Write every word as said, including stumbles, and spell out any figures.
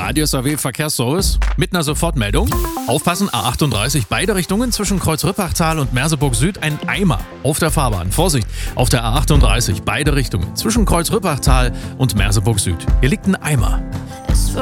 Radio S A W Verkehrsservice mit einer Sofortmeldung. Aufpassen, A achtunddreißig, beide Richtungen zwischen Kreuz-Rippachtal und Merseburg Süd ein Eimer auf der Fahrbahn. Vorsicht, auf der A achtunddreißig, beide Richtungen zwischen Kreuz-Rippachtal und Merseburg Süd. Hier liegt ein Eimer.